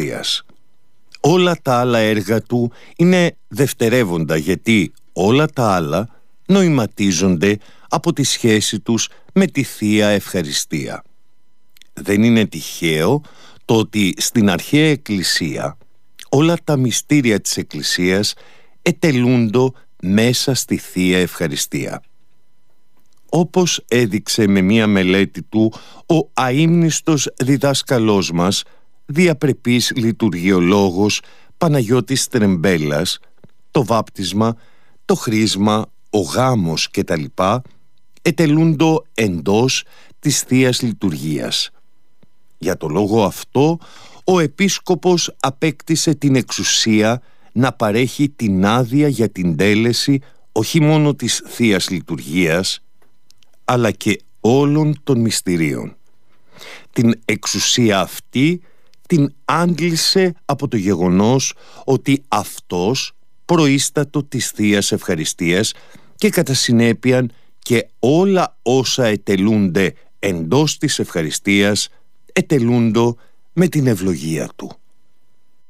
Εκκλησίας. Όλα τα άλλα έργα του είναι δευτερεύοντα, γιατί όλα τα άλλα νοηματίζονται από τη σχέση τους με τη Θεία Ευχαριστία. Δεν είναι τυχαίο το ότι στην αρχαία Εκκλησία όλα τα μυστήρια της Εκκλησίας ετελούντο μέσα στη Θεία Ευχαριστία. Όπως έδειξε με μία μελέτη του ο αείμνηστος διδάσκαλός μας, διαπρεπής λειτουργιολόγος Παναγιώτης Τρεμπέλας, το βάπτισμα, το χρίσμα, ο γάμος κτλ. Ετελούντο εντός της Θείας Λειτουργίας. Για το λόγο αυτό, ο Επίσκοπος απέκτησε την εξουσία να παρέχει την άδεια για την τέλεση όχι μόνο της Θείας Λειτουργίας, αλλά και όλων των μυστηρίων. Την εξουσία αυτή την άντλησε από το γεγονός ότι αυτός προείστατο της Θείας Ευχαριστίας και κατά συνέπεια και όλα όσα ετελούνται εντός της ευχαριστίας ετελούντο με την ευλογία του.